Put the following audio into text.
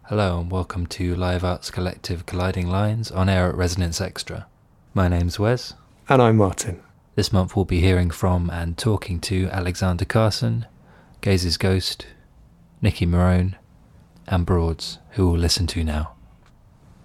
Hello and welcome to Live Arts Collective Colliding Lines on air at Resonance Extra. My name's Wes. And I'm Martin. This month we'll be hearing from and talking to Alexander Carson, Gaze's Ghost, Nicky Marone, and Broads, who we'll listen to now.